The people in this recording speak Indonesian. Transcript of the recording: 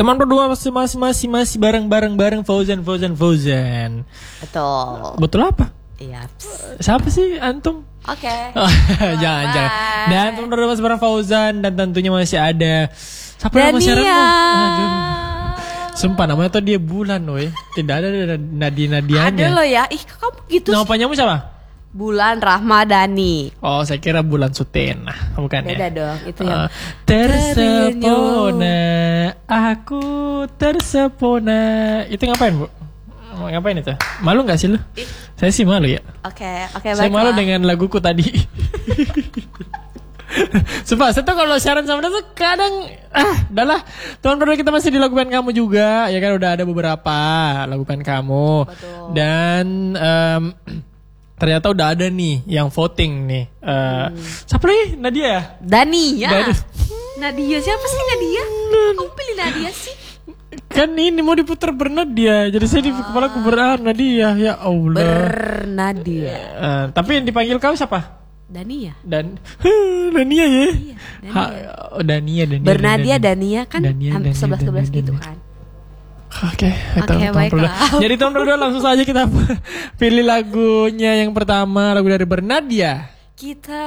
Teman berdua masih bareng Fauzan. Betul apa? Iya. Siapa sih antum? Oke. Jangan. Dan teman berdua masih bareng Fauzan dan tentunya masih ada siapa nama Dania. siaranmu? Aduh. Sumpah namanya tuh dia Bulan, woy. Tidak ada Nadianya. Ada lo ya. Ih, kamu gitu Nama sih. panjangmu siapa? Bulan Rahmadani. Oh, saya kira Bulan Sutena, bukan Beda ya? dong, itu yang Tersepona, aku tersepona. Itu ngapain, Bu? Ngapain itu? Malu gak sih lu? Saya sih malu ya. Oke, Saya malu baiklah. dengan laguku tadi. Sumpah, saya tuh kalau siaran sama dia tuh kadang udahlah. Teman berdua kita masih di lagu band kamu juga. Ya kan udah ada beberapa lagu band kamu. Betul. Dan ternyata udah ada nih yang voting nih. Siapa nih? Nadia ya? Dania. Dania. Nadia siapa sih Nadia? Kamu pilih Nadia sih? Kan ini mau diputar Bernadia. Jadi saya di kepala aku Nadia. Ya Allah. Bernadia. Tapi yang dipanggil kau siapa? Dania. Dania ya? Iya, Dania. Bernadia, Dania kan Dania, 11-12 gitu kan. Oke, baiklah. Jadi tahun berdua langsung saja kita pilih lagunya yang pertama, lagu dari Bernadia. Kita